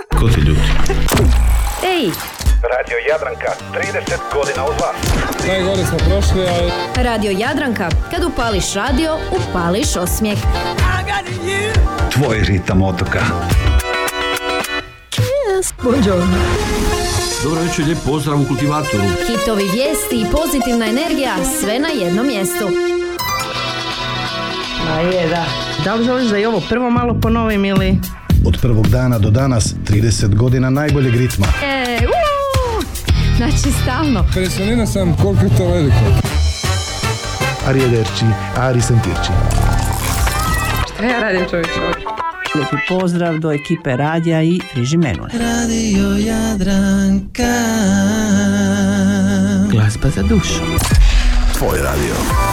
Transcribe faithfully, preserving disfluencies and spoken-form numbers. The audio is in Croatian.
Ko ti ljuti? Ej! Radio Jadranka, trideset godina uz vas. Najgore smo prošli, ali... Radio Jadranka, kad upališ radio, upališ osmijeh. Tvoj ritam otoka. Yes, buongiorno. Dobro večer, lijep pozdrav u Kultivatoru. Hitovi, vijesti i pozitivna energija, sve na jednom mjestu. Ma je, da. Da li želiš da i ovo prvo malo ponovim ili... Od prvog dana do danas, trideset godina najboljeg ritma. E, uuu, znači stalno. Impresioniran sam koliko je to veliko. Arrivederci, Ari sentirci. Šta ja radim, čovječe? Lijepi pozdrav do ekipe Radija i Friži Menule. Radio Jadranka. Glazba za dušu. Tvoj radio.